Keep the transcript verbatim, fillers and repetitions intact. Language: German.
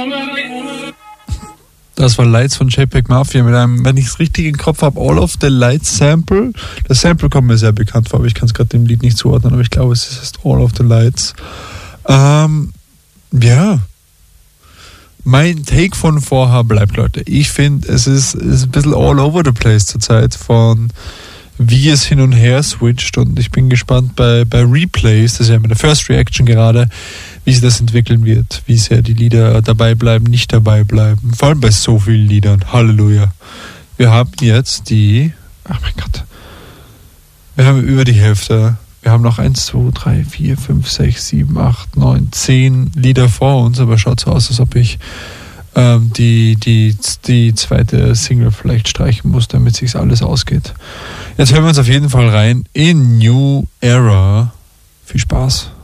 Das war Lights von JPEG Mafia mit einem, wenn ich es richtig im Kopf habe, All of the Lights Sample. Das Sample kommt mir sehr bekannt vor, aber ich kann es gerade dem Lied nicht zuordnen, aber ich glaube, es ist All of the Lights. Ähm, ja. Mein Take von vorher bleibt, Leute. Ich finde, es ist, ist ein bisschen all over the place zurzeit von wie es hin und her switcht und ich bin gespannt bei, bei Replays, das ist ja meine First Reaction gerade, wie sich das entwickeln wird, wie sehr die Lieder dabei bleiben, nicht dabei bleiben. Vor allem bei so vielen Liedern. Halleluja. Wir haben jetzt die, ach mein Gott, wir haben über die Hälfte. Wir haben noch eins, zwei, drei, vier, fünf, sechs, sieben, acht, neun, zehn Lieder vor uns, aber schaut so aus, als ob ich ähm, die, die, die zweite Single vielleicht streichen muss, damit sich alles ausgeht. Jetzt hören wir uns auf jeden Fall rein in New Era. Viel Spaß.